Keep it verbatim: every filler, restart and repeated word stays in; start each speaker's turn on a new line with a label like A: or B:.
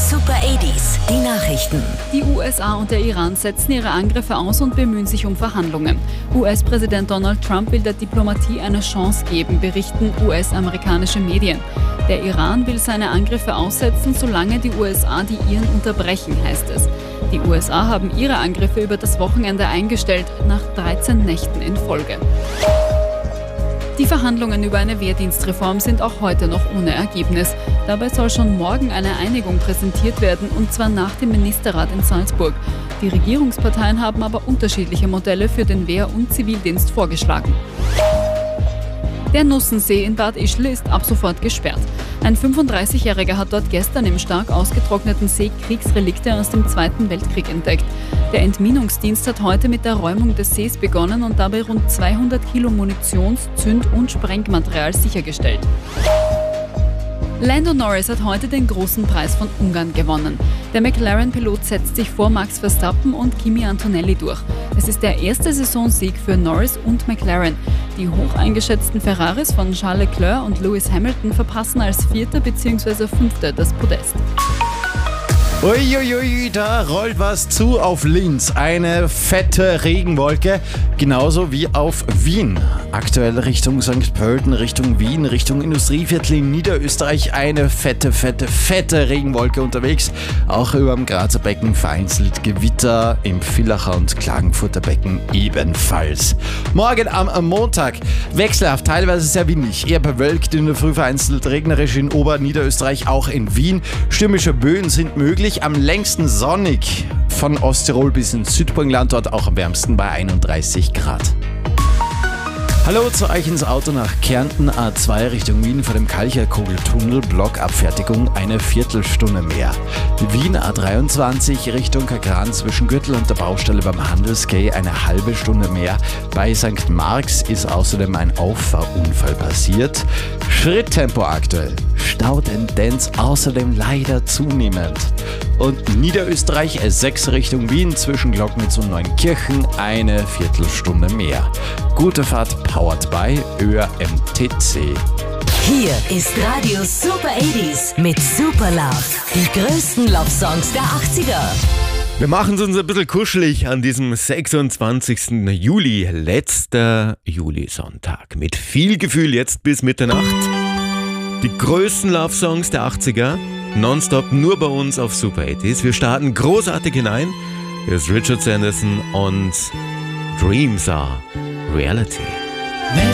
A: Super achtziger, die Nachrichten.
B: Die U S A und der Iran setzen ihre Angriffe aus und bemühen sich um Verhandlungen. U S-Präsident Donald Trump will der Diplomatie eine Chance geben, berichten U S-amerikanische Medien. Der Iran will seine Angriffe aussetzen, solange die U S A die ihren unterbrechen, heißt es. Die U S A haben ihre Angriffe über das Wochenende eingestellt, nach dreizehn Nächten in Folge. Die Verhandlungen über eine Wehrdienstreform sind auch heute noch ohne Ergebnis. Dabei soll schon morgen eine Einigung präsentiert werden, und zwar nach dem Ministerrat in Salzburg. Die Regierungsparteien haben aber unterschiedliche Modelle für den Wehr- und Zivildienst vorgeschlagen. Der Nussensee in Bad Ischl ist ab sofort gesperrt. Ein fünfunddreißigjähriger hat dort gestern im stark ausgetrockneten See Kriegsrelikte aus dem Zweiten Weltkrieg entdeckt. Der Entminungsdienst hat heute mit der Räumung des Sees begonnen und dabei rund zweihundert Kilo Munitions-, Zünd- und Sprengmaterial sichergestellt. Lando Norris hat heute den großen Preis von Ungarn gewonnen. Der McLaren-Pilot setzt sich vor Max Verstappen und Kimi Antonelli durch. Es ist der erste Saisonsieg für Norris und McLaren. Die hoch eingeschätzten Ferraris von Charles Leclerc und Lewis Hamilton verpassen als Vierter bzw. Fünfter das Podest.
C: Uiuiui, da rollt was zu auf Linz. Eine fette Regenwolke, genauso wie auf Wien. Aktuell Richtung Sankt Pölten, Richtung Wien, Richtung Industrieviertel in Niederösterreich eine fette, fette, fette Regenwolke unterwegs. Auch über dem Grazer Becken vereinzelt Gewitter, im Villacher und Klagenfurter Becken ebenfalls. Morgen am Montag wechselhaft, teilweise sehr windig, eher bewölkt, in der Früh vereinzelt regnerisch in Oberniederösterreich, auch in Wien. Stürmische Böen sind möglich. Am längsten sonnig von Osttirol bis ins Südburgenland, dort auch am wärmsten bei einunddreißig Grad. Hallo zu euch ins Auto nach Kärnten, A zwei Richtung Wien vor dem Kalcherkugeltunnel, Blockabfertigung eine Viertelstunde mehr. Wien A dreiundzwanzig Richtung Kagran zwischen Gürtel und der Baustelle beim Handelsquai eine halbe Stunde mehr. Bei Sankt Marx ist außerdem ein Auffahrunfall passiert. Schritttempo aktuell. Stautendenz außerdem leider zunehmend. Und Niederösterreich S sechs Richtung Wien zwischen Glocknitz und Neunkirchen eine Viertelstunde mehr. Gute Fahrt powered by Ö R M T C.
A: Hier ist Radio Super achtziger mit Super Love. Die größten Love-Songs der achtziger.
D: Wir machen es uns ein bisschen kuschelig an diesem sechsundzwanzigsten Juli, letzter Julisonntag. Mit viel Gefühl jetzt bis Mitternacht. Die größten Love-Songs der achtziger, nonstop nur bei uns auf Super achtziger. Wir starten großartig hinein. Hier ist Richard Sanderson und Dreams Are Reality.